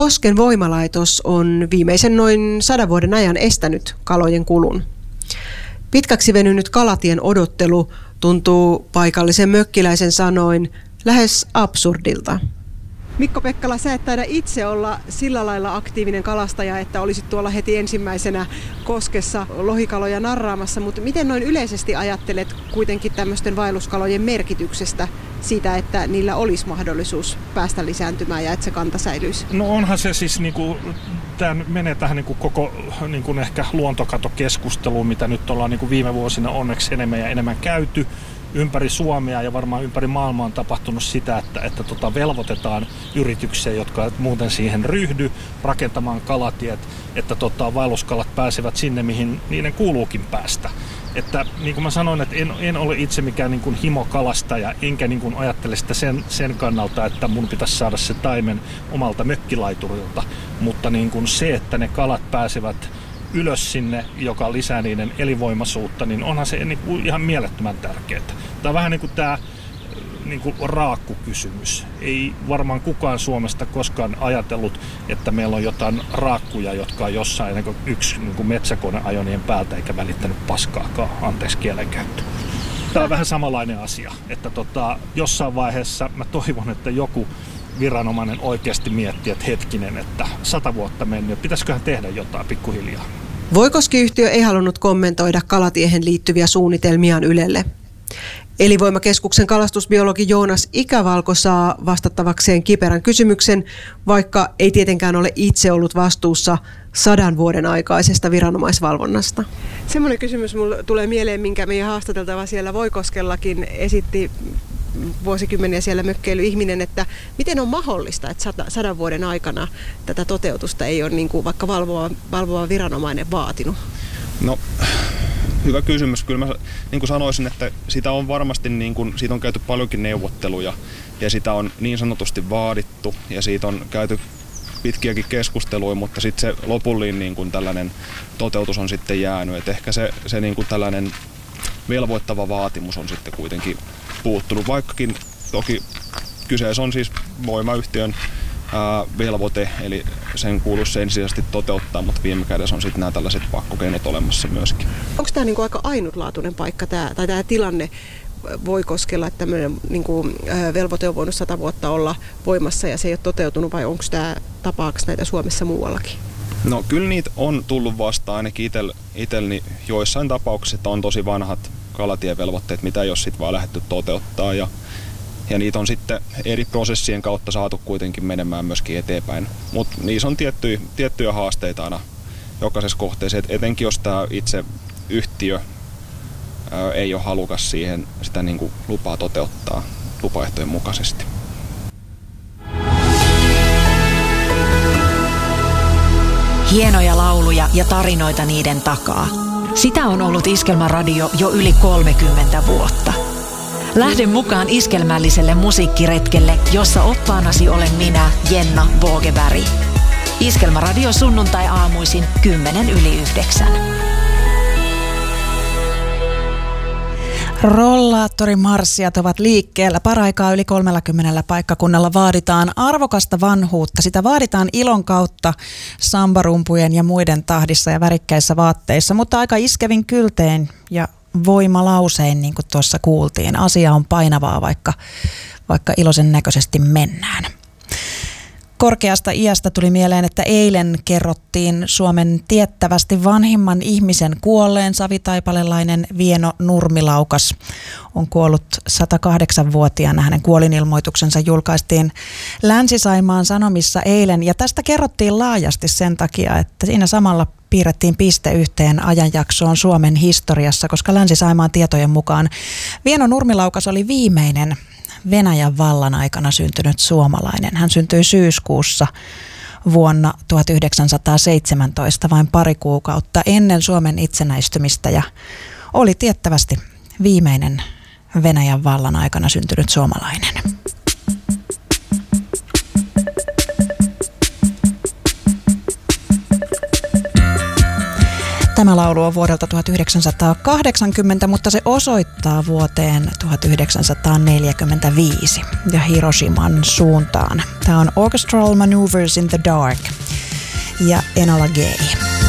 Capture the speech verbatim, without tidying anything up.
Kosken voimalaitos on viimeisen noin sadan vuoden ajan estänyt kalojen kulun. Pitkäksi venynyt kalatien odottelu tuntuu paikallisen mökkiläisen sanoin lähes absurdilta. Mikko Pekkala, sä et taida itse olla sillä lailla aktiivinen kalastaja, että olisit tuolla heti ensimmäisenä koskessa lohikaloja narraamassa, mutta miten noin yleisesti ajattelet kuitenkin tämmöisten vaelluskalojen merkityksestä siitä, että niillä olisi mahdollisuus päästä lisääntymään ja että se kanta säilyisi? No onhan se siis, niin kuin, tämä menee tähän niin kuin koko niin kuin ehkä luontokatokeskusteluun, mitä nyt ollaan niin kuin viime vuosina onneksi enemmän ja enemmän käyty. Ympäri Suomea ja varmaan ympäri maailmaa on tapahtunut sitä, että, että tota velvoitetaan yrityksiä, jotka et muuten siihen ryhdy, rakentamaan kalatiet, että tota, vaelluskalat pääsevät sinne, mihin niiden kuuluukin päästä. Että niin kuin mä sanoin, että en, en ole itse mikään niin kuin himokalastaja, enkä niin kuin ajattele sitä sen, sen kannalta, että mun pitäisi saada se taimen omalta mökkilaiturilta, mutta niin kuin se, että ne kalat pääsevät ylös sinne, joka lisää niiden elinvoimaisuutta, niin onhan se niin kuin ihan mielettömän tärkeää. Tämä on vähän niin kuin tämä niin kuin raakkukysymys. Ei varmaan kukaan Suomesta koskaan ajatellut, että meillä on jotain raakkuja, jotka on jossain ennen kuin yksi niin kuin metsäkone ajonien päältä eikä välittänyt paskaakaan, anteeksi kielenkäyttö. Tämä on vähän samanlainen asia, että tota, jossain vaiheessa mä toivon, että joku viranomainen oikeasti miettii, että hetkinen, että sata vuotta mennyt, pitäisiköhän tehdä jotain pikkuhiljaa. Voikoski-yhtiö ei halunnut kommentoida kalatiehen liittyviä suunnitelmiaan Ylelle. Elinvoimakeskuksen kalastusbiologi Joonas Ikävalko saa vastattavakseen kiperän kysymyksen, vaikka ei tietenkään ole itse ollut vastuussa sadan vuoden aikaisesta viranomaisvalvonnasta. Semmoinen kysymys mulle tulee mieleen, minkä meidän haastateltava siellä Voikoskellakin esitti vuosikymmeniä siellä mökkeilyihminen, että miten on mahdollista, että sadan vuoden aikana tätä toteutusta ei ole niin kuin vaikka valvova, valvova viranomainen vaatinut? No, hyvä kysymys. Kyllä mä niin kuin sanoisin, että sitä on varmasti, niin kuin, siitä on käyty paljonkin neuvotteluja ja sitä on niin sanotusti vaadittu ja siitä on käyty pitkiäkin keskusteluja, mutta sitten se lopullinen niin kuin tällainen toteutus on sitten jäänyt. Et ehkä se, se niin kuin tällainen velvoittava vaatimus on sitten kuitenkin puuttunut, vaikkakin toki kyseessä on siis voimayhtiön ää, velvoite, eli sen kuuluisi ensisijaisesti toteuttaa, mutta viime kädessä on sitten nämä tällaiset pakkokeinot olemassa myöskin. Onko tämä niinku aika ainutlaatuinen paikka tää, tai tämä tilanne Voikoskella, että tämmöinen niinku, velvoite on voinut sata vuotta olla voimassa ja se ei ole toteutunut, vai onko tämä tapaako näitä Suomessa muuallakin? No kyllä niitä on tullut vastaan, ainakin itel, itelni joissain tapauksissa, että on tosi vanhat kalatievelvoitteet, mitä ei ole sitten vaan lähdetty toteuttaa ja, ja niitä on sitten eri prosessien kautta saatu kuitenkin menemään myöskin eteenpäin. Mutta niissä on tiettyjä, tiettyjä haasteita aina jokaisessa kohteessa, et etenkin jos tämä itse yhtiö ää, ei ole halukas siihen sitä niin kuin lupaa toteuttaa lupaehtojen mukaisesti. Hienoja lauluja ja tarinoita niiden takaa. Sitä on ollut Iskelmäradio jo yli kolmekymmentä vuotta. Lähde mukaan iskelmälliselle musiikkiretkelle, jossa oppaanasi olen minä, Jenna Vågeberg. Iskelmäradio sunnuntai-aamuisin kymmenen yli yhdeksän. Rollaattorimarssijat ovat liikkeellä. Paraikaa yli kolmellakymmenellä paikkakunnalla vaaditaan arvokasta vanhuutta. Sitä vaaditaan ilon kautta sambarumpujen ja muiden tahdissa ja värikkäissä vaatteissa, mutta aika iskevin kylteen ja voimalausein, niin kuin tuossa kuultiin. Asia on painavaa, vaikka, vaikka iloisen näköisesti mennään. Korkeasta iästä tuli mieleen, että eilen kerrottiin Suomen tiettävästi vanhimman ihmisen kuolleen. Savitaipalelainen Vieno Nurmilaukas on kuollut satakahdeksanvuotiaana. Hänen kuolinilmoituksensa julkaistiin Länsi-Saimaan Sanomissa eilen. Ja tästä kerrottiin laajasti sen takia, että siinä samalla piirrettiin piste yhteen ajanjaksoon Suomen historiassa, koska Länsi-Saimaan tietojen mukaan Vieno Nurmilaukas oli viimeinen Venäjän vallan aikana syntynyt suomalainen. Hän syntyi syyskuussa vuonna tuhatyhdeksänsataaseitsemäntoista, vain pari kuukautta ennen Suomen itsenäistymistä, ja oli tiettävästi viimeinen Venäjän vallan aikana syntynyt suomalainen. Tämä laulu on vuodelta tuhatyhdeksänsataakahdeksankymmentä, mutta se osoittaa vuoteen tuhatyhdeksänsataaneljäkymmentäviisi ja Hiroshiman suuntaan. Tämä on Orchestral Maneuvers in the Dark ja Enola Gay.